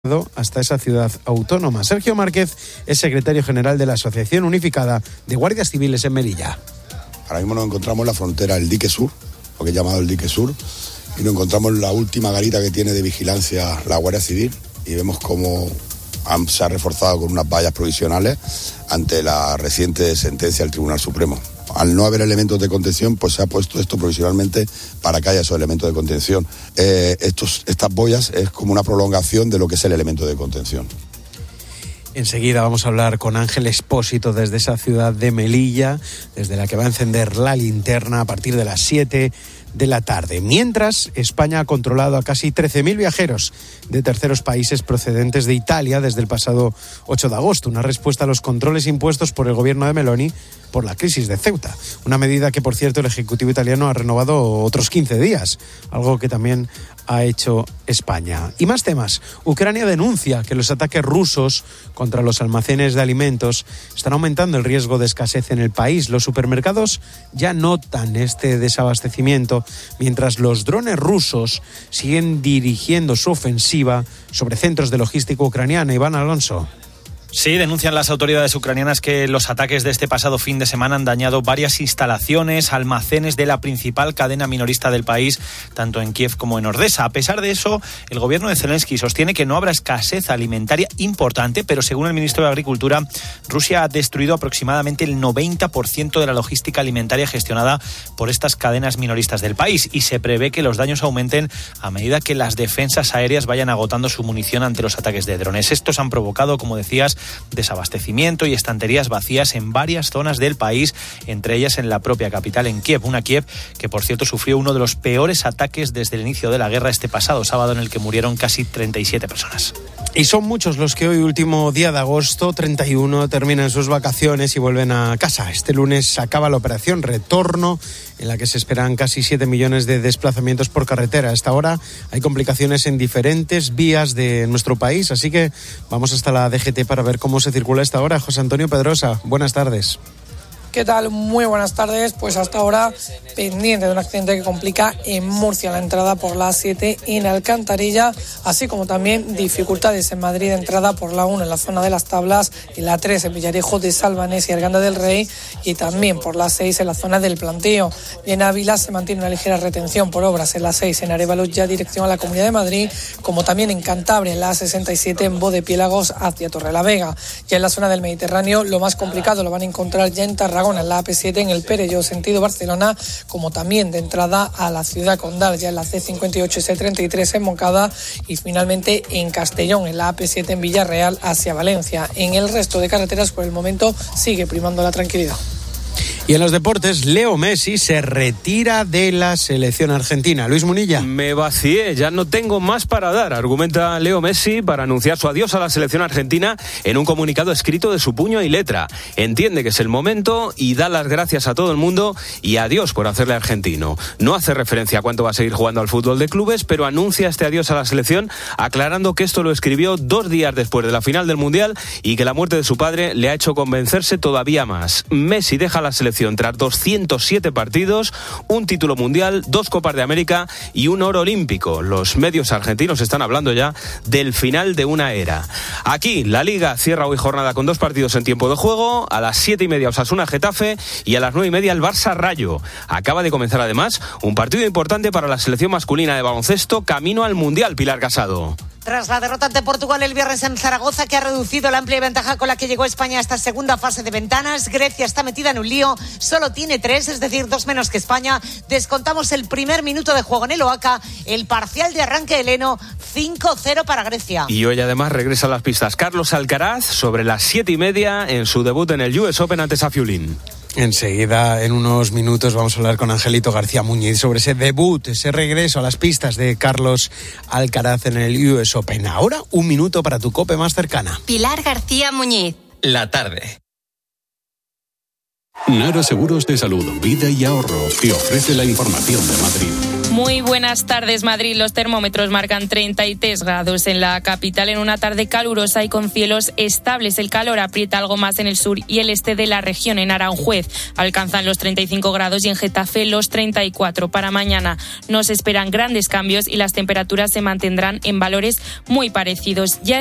hasta esa ciudad autónoma. Sergio Márquez es secretario general de la Asociación Unificada de Guardias Civiles en Melilla. Ahora mismo nos encontramos en la frontera del Dique Sur, lo que es llamado el Dique Sur, y nos encontramos en la última garita que tiene de vigilancia la Guardia Civil y vemos cómo se ha reforzado con unas vallas provisionales ante la reciente sentencia del Tribunal Supremo. Al no haber elementos de contención, pues se ha puesto esto provisionalmente para que haya esos elementos de contención. Estas boyas es como una prolongación de lo que es el elemento de contención. Enseguida vamos a hablar con Ángel Expósito desde esa ciudad de Melilla, desde la que va a encender la linterna a partir de las 7 de la tarde. Mientras, España ha controlado a casi 13.000 viajeros de terceros países procedentes de Italia desde el pasado 8 de agosto, una respuesta a los controles impuestos por el gobierno de Meloni por la crisis de Ceuta. Una medida que, por cierto, el Ejecutivo italiano ha renovado otros 15 días, algo que también ha hecho España. Y más temas. Ucrania denuncia que los ataques rusos contra los almacenes de alimentos están aumentando el riesgo de escasez en el país. Los supermercados ya notan este desabastecimiento, mientras los drones rusos siguen dirigiendo su ofensiva sobre centros de logística ucraniana. Iván Alonso. Sí, denuncian las autoridades ucranianas que los ataques de este pasado fin de semana han dañado varias instalaciones, almacenes de la principal cadena minorista del país, tanto en Kiev como en Odesa. A pesar de eso, el gobierno de Zelensky sostiene que no habrá escasez alimentaria importante, pero según el ministro de Agricultura, Rusia ha destruido aproximadamente el 90% de la logística alimentaria gestionada por estas cadenas minoristas del país y se prevé que los daños aumenten a medida que las defensas aéreas vayan agotando su munición ante los ataques de drones. Estos han provocado, como decías, desabastecimiento y estanterías vacías en varias zonas del país, entre ellas en la propia capital, en Kiev. Una Kiev que, por cierto, sufrió uno de los peores ataques desde el inicio de la guerra este pasado sábado, en el que murieron casi 37 personas. Y son muchos los que hoy, último día de agosto, 31, terminan sus vacaciones y vuelven a casa. Este lunes acaba la operación Retorno, en la que se esperan casi 7 millones de desplazamientos por carretera. A esta hora hay complicaciones en diferentes vías de nuestro país, así que vamos hasta la DGT para ver cómo se circula a esta hora. José Antonio Pedrosa, buenas tardes. ¿Qué tal? Muy buenas tardes. Pues hasta ahora pendiente de un accidente que complica en Murcia la entrada por la A7 en Alcantarilla, así como también dificultades en Madrid, entrada por la 1 en la zona de las Tablas, y la 3 en Villarejo de Salvanés y Arganda del Rey, y también por la 6 en la zona del Planteo. Y en Ávila se mantiene una ligera retención por obras en la 6 en Arévalo, ya dirección a la Comunidad de Madrid, como también en Cantabria en la A67 en Bodepiélagos hacia Torrelavega. Ya en la zona del Mediterráneo lo más complicado lo van a encontrar ya en Tarragona, en la AP7 en el Perelló sentido Barcelona, como también de entrada a la ciudad condal, ya en la C58 y C33 en Moncada, y finalmente en Castellón en la AP7 en Villarreal hacia Valencia. En el resto de carreteras por el momento sigue primando la tranquilidad. Y en los deportes, Leo Messi se retira de la selección argentina. Luis Munilla. Me vacié, ya no tengo más para dar, argumenta Leo Messi para anunciar su adiós a la selección argentina en un comunicado escrito de su puño y letra. Entiende que es el momento y da las gracias a todo el mundo y adiós por hacerle argentino. No hace referencia a cuánto va a seguir jugando al fútbol de clubes, pero anuncia este adiós a la selección, aclarando que esto lo escribió 2 días después de la final del Mundial y que la muerte de su padre le ha hecho convencerse todavía más. Messi deja la selección tras 207 partidos, un título mundial, 2 Copas de América y un oro olímpico. Los medios argentinos están hablando ya del final de una era. Aquí, la Liga cierra hoy jornada con 2 partidos en tiempo de juego. A las 7:30 Osasuna-Getafe y a las 9:30 el Barça-Rayo. Acaba de comenzar además un partido importante para la selección masculina de baloncesto, camino al Mundial. Pilar Casado. Tras la derrota ante Portugal el viernes en Zaragoza, que ha reducido la amplia ventaja con la que llegó España a esta segunda fase de ventanas, Grecia está metida en un lío, solo tiene 3, es decir, 2 menos que España. Descontamos el primer minuto de juego en el Oaca, el parcial de arranque de Leno, 5-0 para Grecia. Y hoy además regresa a las pistas Carlos Alcaraz sobre las 7:30 en su debut en el US Open ante Safiullin. Enseguida, en unos minutos, vamos a hablar con Angelito García Muñiz sobre ese debut, ese regreso a las pistas de Carlos Alcaraz en el US Open. Ahora, un minuto para tu COPE más cercana. Pilar García Muñiz. La tarde. Nara Seguros de Salud, Vida y Ahorro te ofrece la información de Madrid. Muy buenas tardes, Madrid. Los termómetros marcan 33 grados en la capital en una tarde calurosa y con cielos estables. El calor aprieta algo más en el sur y el este de la región. En Aranjuez alcanzan los 35 grados y en Getafe los 34. Para mañana no se esperan grandes cambios y las temperaturas se mantendrán en valores muy parecidos. Ya